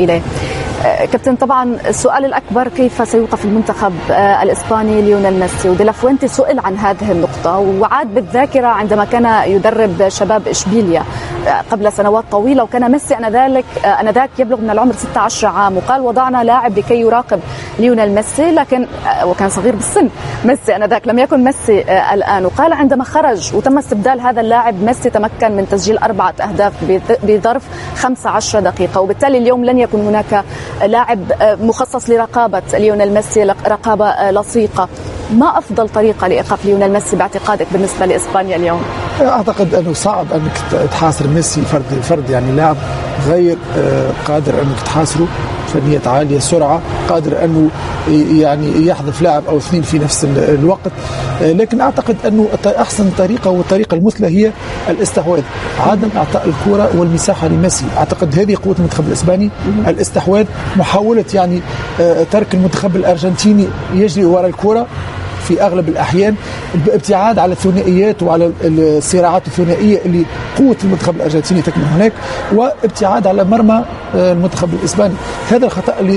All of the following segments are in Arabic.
إليه. كابتن، طبعا السؤال الأكبر كيف سيوقف المنتخب الإسباني ليونيل ميسي؟ ودي لا فوينتي سئل عن هذه النقطة وعاد بالذاكرة عندما كان يدرب شباب إشبيليا قبل سنوات طويلة، وكان ميسي أنذاك يبلغ من العمر 16 عام، وقال وضعنا لاعب لكي يراقب ليونيل ميسي، لكن وكان صغير بالسن ميسي أنذاك، لم يكن ميسي الآن. وقال عندما خرج وتم استبدال هذا اللاعب ميسي تمكن من تسجيل 4 أهداف بظرف 15 دقيقة، وبالتالي اليوم لن يكون هناك لاعب مخصص لرقابة ليونيل ميسي، رقابة لصيقة. ما أفضل طريقة لإيقاف ليونيل ميسي باعتقادك بالنسبة لإسبانيا اليوم؟ أعتقد أنه صعب أنك تحاصر ميسي فرد يعني لاعب غير قادر أنك تحاصره، فنيات عالية، سرعة، قادر أنه يعني يحذف لاعب أو اثنين في نفس الوقت. لكن أعتقد أنه أحسن طريقة والطريقة المثلى هي الاستحواذ، عدم إعطاء الكرة والمساحة لميسي. أعتقد هذه قوة المنتخب الإسباني، الاستحواذ، محاولة يعني ترك المنتخب الأرجنتيني يجري وراء الكرة في أغلب الأحيان، الابتعاد على الثنائيات وعلى الصراعات الثنائية اللي قوة المنتخب الأرجنتيني تكمن هناك، وابتعاد على مرمى المنتخب الإسباني. هذا الخطأ اللي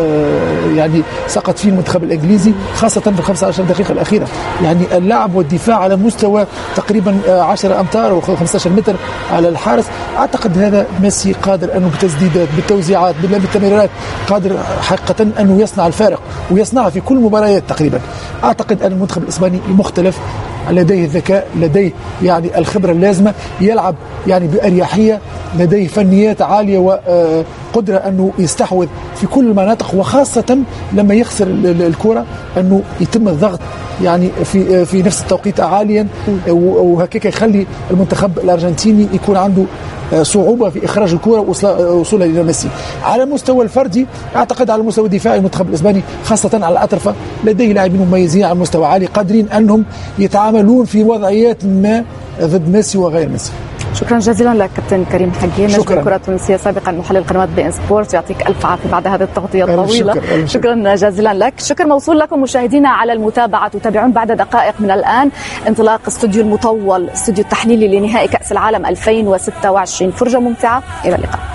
يعني سقط فيه المنتخب الإنجليزي، خاصة في 15 دقيقة الأخيرة. يعني اللعب والدفاع على مستوى تقريبا 10 أمتار أو 15 متر على الحارس. أعتقد هذا ميسي قادر أنه بالتسديدات، بالتوزيعات، بالتمريرات، قادر حقيقة أنه يصنع الفارق، ويصنعها في كل مباريات تقريبا. أعتقد أن المنتخب الإسباني مختلف، لديه الذكاء، لديه يعني الخبرة اللازمة، يلعب يعني بأريحية، لديه فنيات عالية وقدرة أنه يستحوذ في كل المناطق، وخاصة لما يخسر الكرة أنه يتم الضغط يعني في نفس التوقيت عاليا، وهكذا يخلي المنتخب الأرجنتيني يكون عنده صعوبة في إخراج الكرة ووصولها إلى ميسي. على المستوى الفردي أعتقد على المستوى الدفاعي المنتخب الإسباني خاصة على الأطرفة لديه لاعبين مميزين على مستوى عالي، قادرين أنهم يتعاملون في وضعيات ما ضد ميسي وغير ميسي. شكرا جزيلا لك كابتن كريم حجين، نجم الكرة التونسية سابقا محلل قنوات بي ان سبورت، يعطيك ألف عافية بعد هذه التغطية الطويلة. شكرا جزيلا لك. شكر موصول لكم مشاهدينا على المتابعة. تتابعون بعد دقائق من الآن انطلاق استوديو المطول، استوديو التحليلي لنهائي كأس العالم 2026. فرجة ممتعة، إلى اللقاء.